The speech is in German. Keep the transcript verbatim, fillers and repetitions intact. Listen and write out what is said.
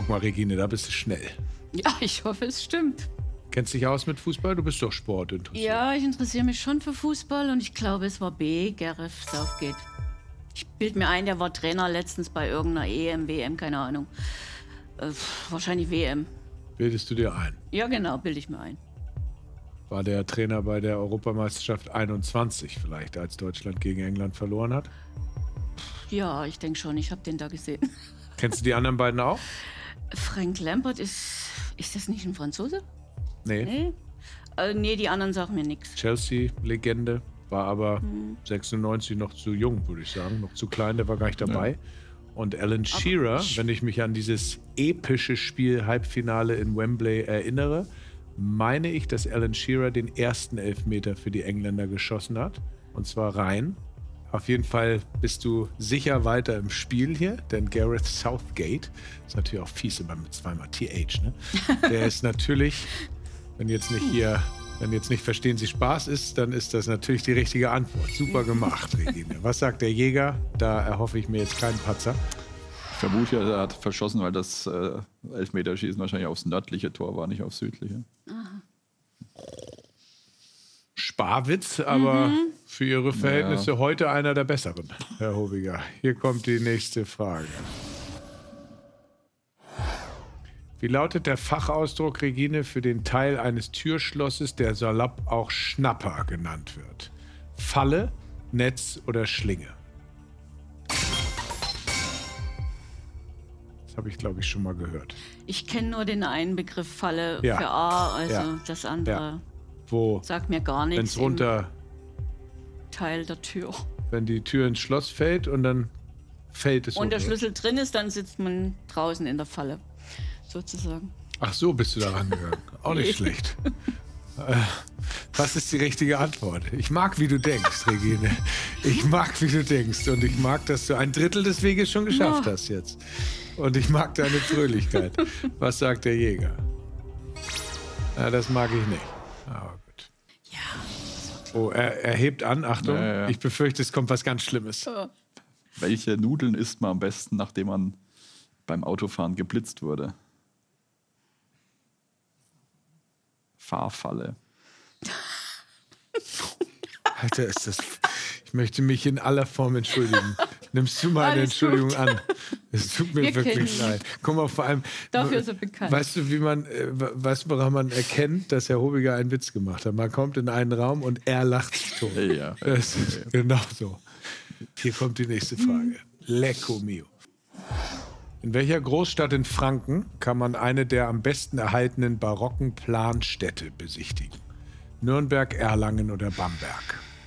mal, Regine, da bist du schnell. Ja, ich hoffe, es stimmt. Kennst dich aus mit Fußball? Du bist doch Sport interessiert. Ja, ich interessiere mich schon für Fußball und ich glaube, es war B, Gareth Southgate. Ich bilde mir ein, der war Trainer letztens bei irgendeiner E M, W M, keine Ahnung. Äh, wahrscheinlich W M. Bildest du dir ein? Ja, genau, bilde ich mir ein. War der Trainer bei der Europameisterschaft einundzwanzig vielleicht, als Deutschland gegen England verloren hat? Ja, ich denke schon, ich habe den da gesehen. Kennst du die anderen beiden auch? Frank Lampard ist... Ist das nicht ein Franzose? Nee. Nee? Äh, nee, die anderen sagen mir nichts. Chelsea-Legende, war aber hm. sechsundneunzig noch zu jung, würde ich sagen. Noch zu klein, der war gar nicht dabei. Ja. Und Alan Shearer, wenn ich mich an dieses epische Spiel Halbfinale in Wembley erinnere, meine ich, dass Alan Shearer den ersten Elfmeter für die Engländer geschossen hat. Und zwar rein. Auf jeden Fall bist du sicher weiter im Spiel hier, denn Gareth Southgate, ist natürlich auch fies immer mit zweimal T H, ne? Der ist natürlich, wenn jetzt nicht hier, wenn jetzt nicht verstehen Sie Spaß ist, dann ist das natürlich die richtige Antwort. Super gemacht, Regine. Was sagt der Jäger? Da erhoffe ich mir jetzt keinen Patzer. Ich vermute ja, er hat verschossen, weil das äh, Elfmeterschießen wahrscheinlich aufs nördliche Tor war, nicht aufs südliche. Aha. Sparwitz, aber mhm. für Ihre Verhältnisse ja. heute einer der besseren, Herr Hobiger. Hier kommt die nächste Frage. Wie lautet der Fachausdruck, Regine, für den Teil eines Türschlosses, der salopp auch Schnapper genannt wird? Falle, Netz oder Schlinge? Das habe ich, glaube ich, schon mal gehört. Ich kenne nur den einen Begriff Falle ja. für A, also ja. das andere ja. Wo, sagt mir gar nichts. Wenn es runter... Teil der Tür. Wenn die Tür ins Schloss fällt und dann fällt es Und runter. der Schlüssel drin ist, dann sitzt man draußen in der Falle, sozusagen. Ach so, bist du da rangegangen. Auch nicht schlecht. Äh, was ist die richtige Antwort? Ich mag, wie du denkst, Regine. Ich mag, wie du denkst. Und ich mag, dass du ein Drittel des Weges schon geschafft ja. hast jetzt. Und ich mag deine Fröhlichkeit. Was sagt der Jäger? Ja, das mag ich nicht. Aber gut. Ja. Oh, er, er hebt an. Achtung, ja, ja. Ich befürchte, es kommt was ganz Schlimmes. Oh. Welche Nudeln isst man am besten, nachdem man beim Autofahren geblitzt wurde? Fahrfalle. Alter, ist das... Ich möchte mich in aller Form entschuldigen. Nimmst du meine Alles Entschuldigung gut. an? Es tut mir Wir wirklich leid. Guck mal, vor allem... Dafür ist er bekannt. Weißt du, wie man, äh, weißt du, woran man erkennt, dass Herr Hobiger einen Witz gemacht hat? Man kommt in einen Raum und er lacht sich tot. Ja. Das ist ja. genau so. Hier kommt die nächste Frage. Lecco mio. In welcher Großstadt in Franken kann man eine der am besten erhaltenen barocken Planstädte besichtigen? Nürnberg, Erlangen oder Bamberg?